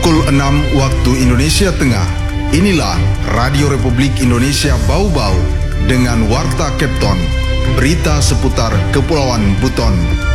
Pukul 6 waktu Indonesia Tengah. Inilah Radio Republik Indonesia Bau-Bau dengan Warta Kepton, berita seputar Kepulauan Buton.